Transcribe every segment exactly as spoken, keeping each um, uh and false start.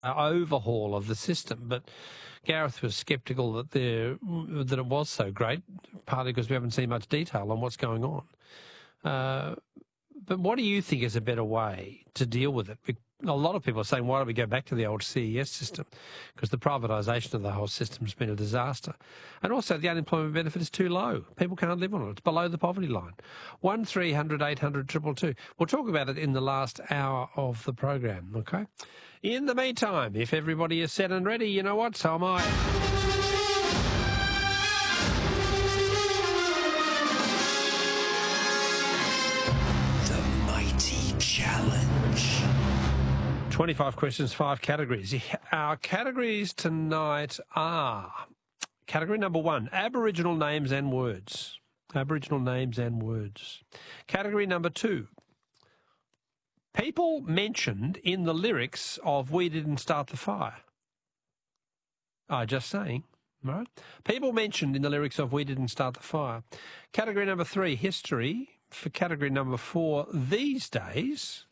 overhaul of the system. But Gareth was sceptical that there that it was so great, partly because we haven't seen much detail on what's going on. Uh, but what do you think is a better way to deal with it? A lot of people are saying, why don't we go back to the old C E S system? Because the privatisation of the whole system has been a disaster. And also the unemployment benefit is too low. People can't live on it. It's below the poverty line. one three hundred eight hundred two two two. We'll talk about it in the last hour of the program, okay? In the meantime, if everybody is set and ready, you know what? So am I. Challenge. twenty-five questions, five categories. Our categories tonight are category number one, Aboriginal names and words. Aboriginal names and words. Category number two, people mentioned in the lyrics of We Didn't Start the Fire. Oh, just saying. Right? People mentioned in the lyrics of We Didn't Start the Fire. Category number three, history. For category number four, these days.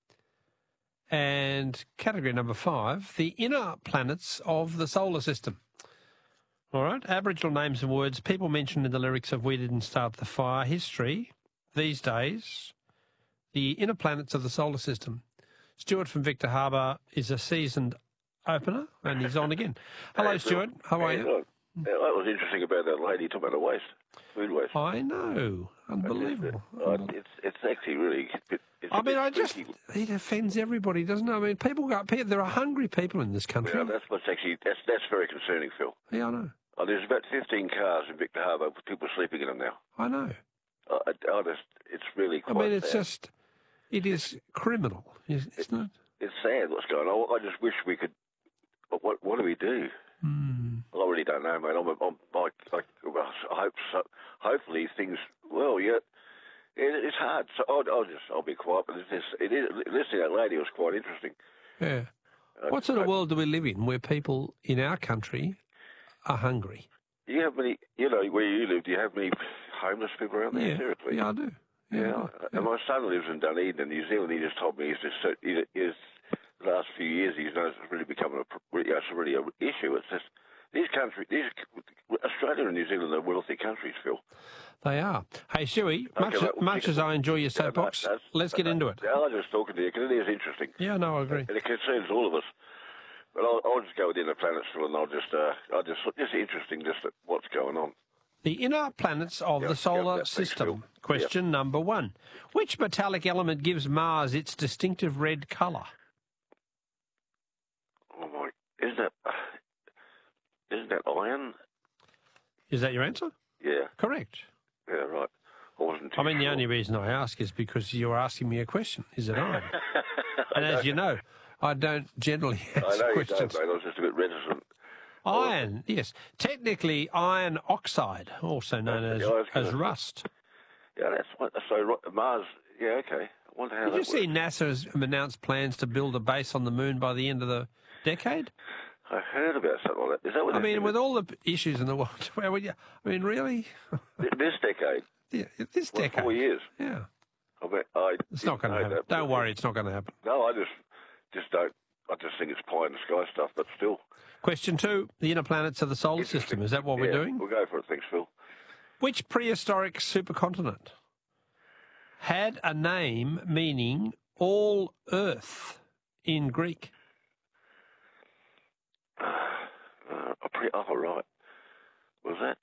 And category number five, the inner planets of the solar system. All right, Aboriginal names and words, people mentioned in the lyrics of We Didn't Start the Fire, history, these days, the inner planets of the solar system. Stuart from Victor Harbour is a seasoned opener, and he's on again. Hello, hey, Stuart. How are hey, you? Look, that was interesting about that lady talking about the waste, food waste. I know. Unbelievable. Uh, it's it's actually really... It, it's I mean, I just... freaky. It offends everybody, doesn't it? I mean, people go... There are hungry people in this country. Yeah, that's what's actually... That's, that's very concerning, Phil. Yeah, I know. Oh, there's about fifteen cars in Victor Harbour with people sleeping in them now. I know. Uh, I, I just... It's really quite I mean, it's sad. just... It is criminal, isn't it? It, it's sad what's going on. I just wish we could... What What do we do? Mm. Well, I really don't know, mate. I'm, I'm like, like, well, I hope so. Hopefully things, well, yeah, it, it's hard. So I'll, I'll just, I'll be quiet. But it's, it is, listening to that lady was quite interesting. Yeah. Uh, what sort of I, world do we live in where people in our country are hungry? Do you have many, you know, where you live, do you have many homeless people around there? Yeah, Seriously? yeah I do. Yeah, yeah. yeah. And my son lives in Dunedin, in New Zealand. He just told me he's just, so, he, he's, the last few years, he's noticed it's really becoming a, you know, it's really an issue. It's just, these countries, these, Australia and New Zealand are wealthy countries, Phil. They are. Hey, Stewie, Okay, much, mate, we'll much as I enjoy your soapbox, yeah, no, let's get no, into it. Yeah, I was just talking to you because it is interesting. Yeah, no, I agree. And it concerns all of us. But I'll, I'll just go with the inner planets, Phil, and I'll just, uh, I'll just, just interesting, just what's going on. The inner planets of Yep, the solar yep, system. Phil. Question Yep. number one. Which metallic element gives Mars its distinctive red colour? Oh my! Isn't that isn't that iron? Is that your answer? Yeah. Correct. Yeah, right. I wasn't too I mean, the sure. only reason I ask is because you're asking me a question. Is it iron? And as you know, I don't generally answer I know questions. you don't, mate. I was just a bit reticent. Iron, yes. Technically, iron oxide, also known as, Yeah, I was as gonna- rust. Yeah, that's what. So ro- Mars. Yeah, okay. I wonder how Did that you see works. NASA has announced plans to build a base on the moon by the end of the decade? I heard about something like that. Is that what? I they're mean, doing? with all the issues in the world, where would you? I mean, really? Th- this decade, Yeah, this what, decade. four years. Yeah. I mean, I It's not going to didn't know happen. that, but- Don't worry, it's not going to happen. No, I just, just don't. I just think it's pie in the sky stuff, but still. Question two, the inner planets of the solar system. Is that what we're Yeah, doing? We'll go for it. Thanks, Phil. Which prehistoric supercontinent had a name meaning all earth in Greek? Uh, a pre- oh, right. Was that?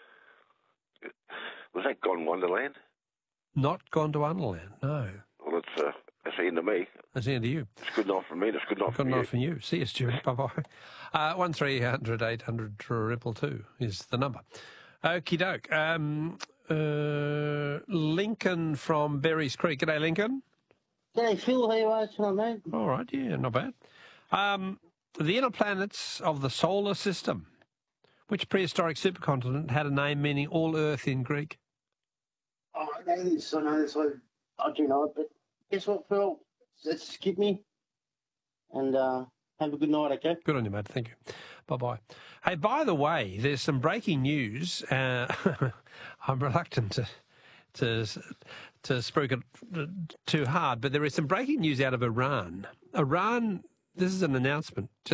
Was that Gone Wonderland? Not Gondwana, no. Well, it's uh, it's the end of me. That's the end of you. It's good enough for me. It's good enough Good for you. enough from you. See you, Stuart. Bye-bye. Uh, one three hundred eight hundred triple two is the number. Okie doke. Um, uh, Lincoln from Berries Creek. G'day, Lincoln. G'day, Phil. How you are tonight, mate? All right, yeah, not bad. Um, the inner planets of the solar system. Which prehistoric supercontinent had a name meaning all Earth in Greek? Oh, I know this. I know this. I, I do know it, but guess what, Phil? Let's skip me. And uh, have a good night, okay? Good on you, mate. Thank you. Bye-bye. Hey, by the way, there's some breaking news. Uh, I'm reluctant to to to spruik it too hard, but there is some breaking news out of Iran. Iran this is an announcement.